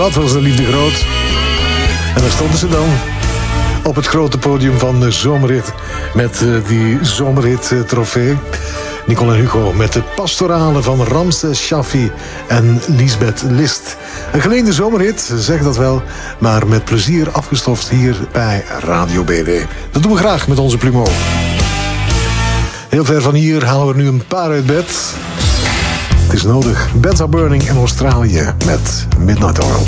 Wat was de liefde groot. En daar stonden ze dan. Op het grote podium van de zomerrit. Met die zomerrit trofee. Nicole en Hugo met de pastorale van Ramses Shaffi en Lisbeth List. Een geleende zomerhit, zeg dat wel, maar met plezier afgestoft hier bij Radio BD. Dat doen we graag met onze Plumeau. Heel ver van hier halen we nu een paar uit bed. Het is nodig. Beds Are Burning in Australië met Midnight Oil.